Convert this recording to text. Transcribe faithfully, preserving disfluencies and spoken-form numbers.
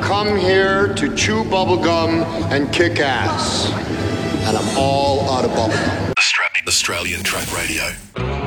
come here to chew bubblegum and kick ass. And I'm all out of bubblegum. Australian Track Radio.